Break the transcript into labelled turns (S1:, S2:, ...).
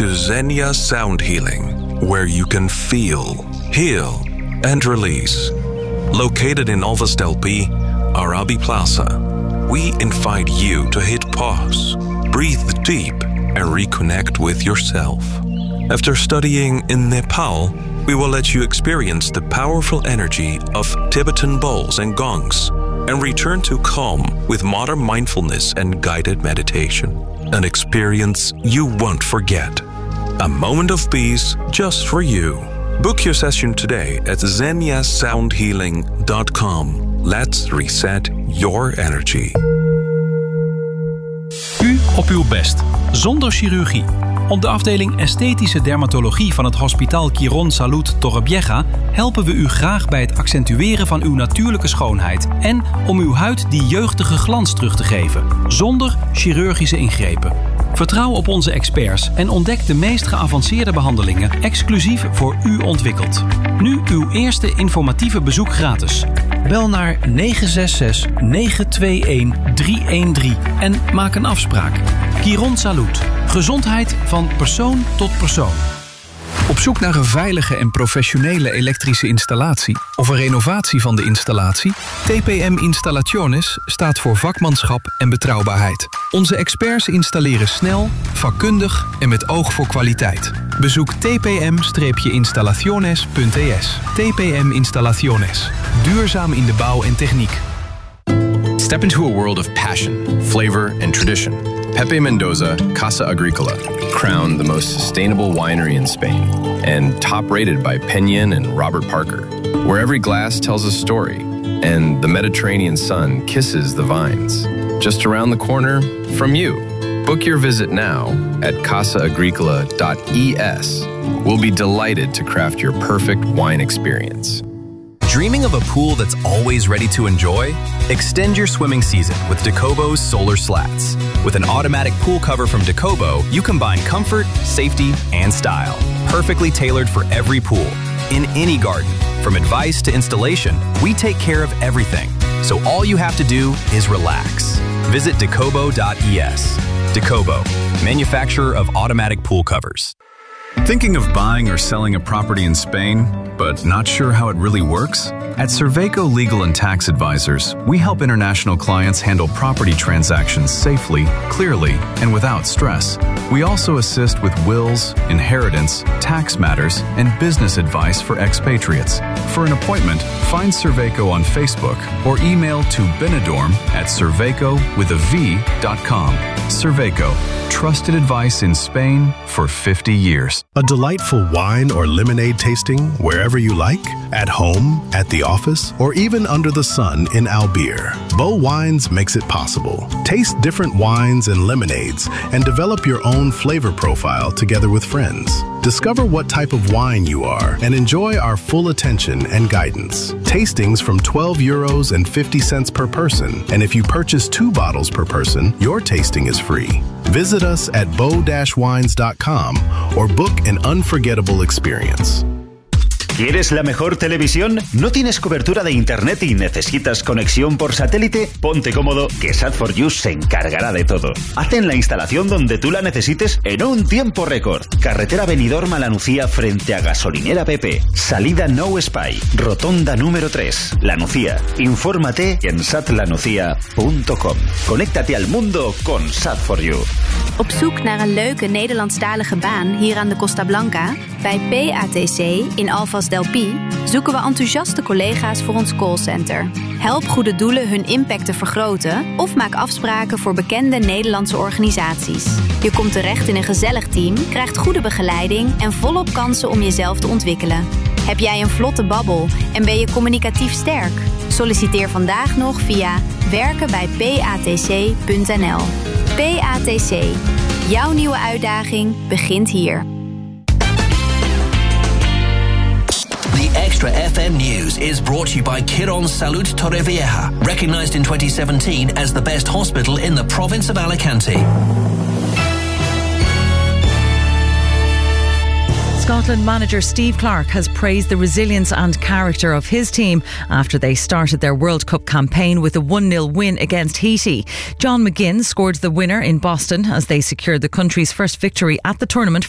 S1: to Xenia Sound Healing, where you can feel, heal, and release. Located in Alvas del Pi, Arabi Plaza, we invite you to hit pause, breathe deep, and reconnect with yourself. After studying in Nepal, we will let you experience the powerful energy of Tibetan bowls and gongs and return to calm with modern mindfulness and guided meditation. An experience you won't forget. A moment of peace just for you. Book your session today at xeniasoundhealing.com. Let's reset your energy.
S2: U op uw best, zonder chirurgie. Op de afdeling Esthetische Dermatologie van het Hospital Quirón Salud Torrevieja helpen we u graag bij het accentueren van uw natuurlijke schoonheid en om uw huid die jeugdige glans terug te geven, zonder chirurgische ingrepen. Vertrouw op onze experts en ontdek de meest geavanceerde behandelingen exclusief voor u ontwikkeld. Nu uw eerste informatieve bezoek gratis. Bel naar 966-921-313 en maak een afspraak. Quirón Salud. Gezondheid van persoon tot persoon. Op zoek naar een veilige en professionele elektrische installatie of een renovatie van de installatie? TPM Installaciones staat voor vakmanschap en betrouwbaarheid. Onze experts installeren snel, vakkundig en met oog voor kwaliteit. Bezoek tpm-installaciones.es. TPM Installaciones. Duurzaam in de bouw en techniek.
S3: Step into a world of passion, flavor, and tradition. Pepe Mendoza Casa Agricola, crowned the most sustainable winery in Spain, and top-rated by Penyon and Robert Parker, where every glass tells a story, and the Mediterranean sun kisses the vines. Just around the corner from you. Book your visit now at casaagricola.es. We'll be delighted to craft your perfect wine experience.
S4: Dreaming of a pool that's always ready to enjoy? Extend your swimming season with Dakobo's Solar Slats. With an automatic pool cover from Dakobo, you combine comfort, safety, and style. Perfectly tailored for every pool, in any garden. From advice to installation, we take care of everything. So all you have to do is relax. Visit Dakobo.es. Dakobo, manufacturer of automatic pool covers.
S5: Thinking of buying or selling a property in Spain, but not sure how it really works? At Cerveco Legal and Tax Advisors, we help international clients handle property transactions safely, clearly, and without stress. We also assist with wills, inheritance, tax matters, and business advice for expatriates. For an appointment, find Cerveco on Facebook or email to benidorm@cerveco.com. Cerveco, trusted advice in Spain for 50 years.
S6: A delightful wine or lemonade tasting wherever you like, at home, at the office, or even under the sun in Albeer. Bow Wines makes it possible. Taste different wines and lemonades and develop your own flavor profile together with friends. Discover what type of wine you are and enjoy our full attention and guidance. Tastings from €12.50 per person, and if you purchase 2 bottles per person, your tasting is free. Visit us at bow-wines.com or book an unforgettable experience.
S7: ¿Quieres la mejor televisión? ¿No tienes cobertura de internet y necesitas conexión por satélite? Ponte cómodo, que Sad4U se encargará de todo. Hacen la instalación donde tú la necesites en un tiempo récord. Carretera Benidorm a La Nucía frente a Gasolinera Pepe. Salida No Spy. Rotonda número 3. La Nucía. Infórmate en satlanucía.com. Conéctate al mundo con Sad4U.
S8: Op zoek naar een leuke Nederlandstalige baan hier aan de Costa Blanca? Bij PATC in Alvas del Pi zoeken we enthousiaste collega's voor ons callcenter. Help goede doelen hun impact te vergroten of maak afspraken voor bekende Nederlandse organisaties. Je komt terecht in een gezellig team, krijgt goede begeleiding en volop kansen om jezelf te ontwikkelen. Heb jij een vlotte babbel en ben je communicatief sterk? Solliciteer vandaag nog via werkenbijpatc.nl. PATC. Jouw nieuwe uitdaging begint hier.
S9: The Extra FM News is brought to you by Quirón Salud Torrevieja, recognized in 2017 as the best hospital in the province of Alicante.
S10: Scotland manager Steve Clarke has praised the resilience and character of his team after they started their World Cup campaign with a 1-0 win against Haiti. John McGinn scored the winner in Boston as they secured the country's first victory at the tournament